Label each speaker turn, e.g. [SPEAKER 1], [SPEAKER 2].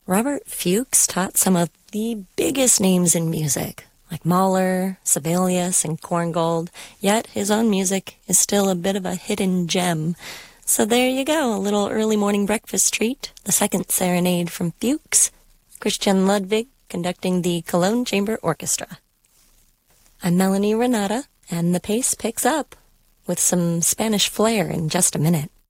[SPEAKER 1] Robert Fuchs taught some of the biggest names in music, like Mahler, Sibelius, and Korngold, yet his own music is still a bit of a hidden gem. So there you go, a little early morning breakfast treat, the second serenade from Fuchs, Christian Ludwig conducting the Cologne Chamber Orchestra. I'm Melanie Renata, and the pace picks up with some Spanish flair in just a minute.